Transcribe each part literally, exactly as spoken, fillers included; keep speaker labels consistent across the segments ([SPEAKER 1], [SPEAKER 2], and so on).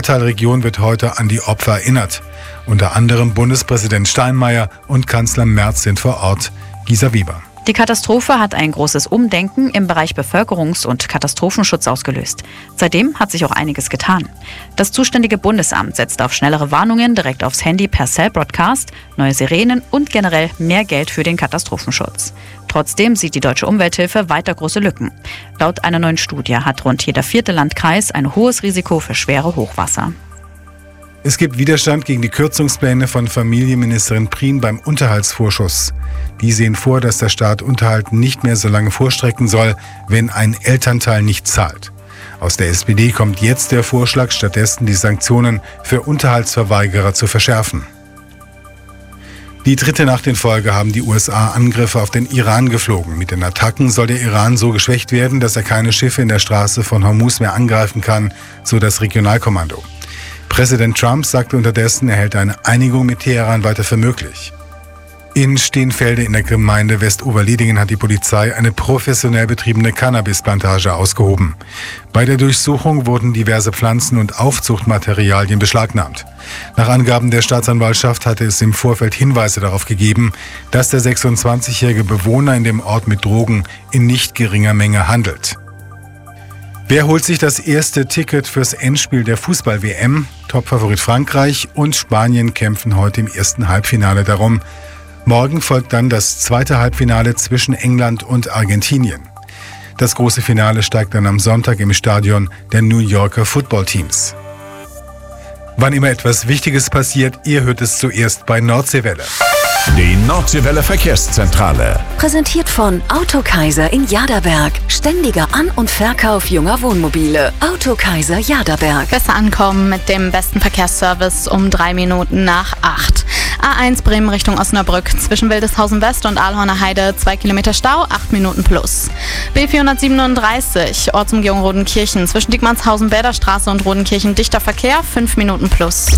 [SPEAKER 1] Ahrtal-Region wird heute an die Opfer erinnert. Unter anderem Bundespräsident Steinmeier und Kanzler Merz sind vor Ort. Gisa Weber.
[SPEAKER 2] Die Katastrophe hat ein großes Umdenken im Bereich Bevölkerungs- und Katastrophenschutz ausgelöst. Seitdem hat sich auch einiges getan. Das zuständige Bundesamt setzt auf schnellere Warnungen direkt aufs Handy per Cell-Broadcast, neue Sirenen und generell mehr Geld für den Katastrophenschutz. Trotzdem sieht die Deutsche Umwelthilfe weiter große Lücken. Laut einer neuen Studie hat rund jeder vierte Landkreis ein hohes Risiko für schwere Hochwasser.
[SPEAKER 1] Es gibt Widerstand gegen die Kürzungspläne von Familienministerin Prien beim Unterhaltsvorschuss. Die sehen vor, dass der Staat Unterhalt nicht mehr so lange vorstrecken soll, wenn ein Elternteil nicht zahlt. Aus der S P D kommt jetzt der Vorschlag, stattdessen die Sanktionen für Unterhaltsverweigerer zu verschärfen. Die dritte Nacht in Folge haben die U S A Angriffe auf den Iran geflogen. Mit den Attacken soll der Iran so geschwächt werden, dass er keine Schiffe in der Straße von Hormuz mehr angreifen kann, so das Regionalkommando. Präsident Trump sagte unterdessen, er hält eine Einigung mit Teheran weiter für möglich. In Steenfelde in der Gemeinde Westoverledingen hat die Polizei eine professionell betriebene Cannabisplantage ausgehoben. Bei der Durchsuchung wurden diverse Pflanzen und Aufzuchtmaterialien beschlagnahmt. Nach Angaben der Staatsanwaltschaft hatte es im Vorfeld Hinweise darauf gegeben, dass der sechsundzwanzigjährige Bewohner in dem Ort mit Drogen in nicht geringer Menge handelt. Wer holt sich das erste Ticket fürs Endspiel der Fußball-W M? Topfavorit Frankreich und Spanien kämpfen heute im ersten Halbfinale darum. Morgen folgt dann das zweite Halbfinale zwischen England und Argentinien. Das große Finale steigt dann am Sonntag im Stadion der New Yorker Footballteams. Wann immer etwas Wichtiges passiert, ihr hört es zuerst bei Nordseewelle.
[SPEAKER 3] Die Nordseewelle Verkehrszentrale.
[SPEAKER 4] Präsentiert von Autokaiser in Jaderberg. Ständiger An- und Verkauf junger Wohnmobile. Autokaiser Jaderberg.
[SPEAKER 5] Besser ankommen mit dem besten Verkehrsservice um drei Minuten nach acht. A eins Bremen Richtung Osnabrück. Zwischen Wildeshausen West und Ahlhorner Heide zwei Kilometer Stau, acht Minuten plus. B vierhundertsiebenunddreißig Ortsumgehung Rodenkirchen. Zwischen Diekmannshausen Bäderstraße und Rodenkirchen dichter Verkehr, fünf Minuten plus.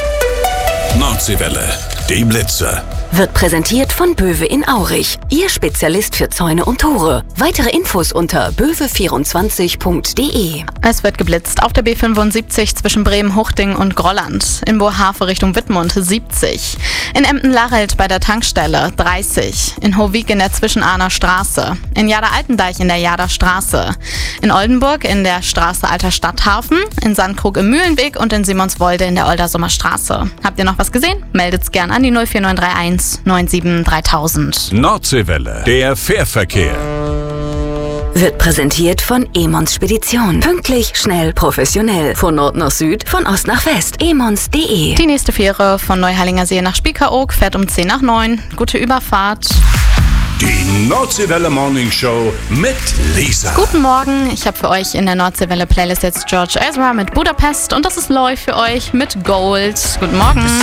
[SPEAKER 3] Nordseewelle, die Blitze.
[SPEAKER 4] Wird präsentiert von Böwe in Aurich. Ihr Spezialist für Zäune und Tore. Weitere Infos unter böwe vierundzwanzig punkt de.
[SPEAKER 5] Es wird geblitzt auf der B fünfundsiebzig zwischen Bremen-Huchting und Grolland. In Bohafe Richtung Wittmund siebzig. In Emden-Larelt bei der Tankstelle dreißig. In Hohwig in der Zwischenahner Straße. In Jader-Altendeich in der Jader Straße. In Oldenburg in der Straße Alter Stadthafen. In Sandkrug im Mühlenweg und in Simonswolde in der Oldersummer Straße. Habt ihr noch was gesehen? Meldet's gern an die null vier neun drei eins neun sieben dreitausend.
[SPEAKER 3] Nordseewelle, der Fährverkehr.
[SPEAKER 4] Wird präsentiert von Emons Spedition. Pünktlich, schnell, professionell. Von Nord nach Süd, von Ost nach West. emons punkt de.
[SPEAKER 5] Die nächste Fähre von Neuhallinger See nach Spiekeroog fährt um zehn nach neun. Gute Überfahrt.
[SPEAKER 3] Die Nordseewelle Morning Show mit Lisa.
[SPEAKER 5] Guten Morgen, ich habe für euch in der Nordseewelle Playlist jetzt George Ezra mit Budapest und das ist Loy für euch mit Gold. Guten Morgen.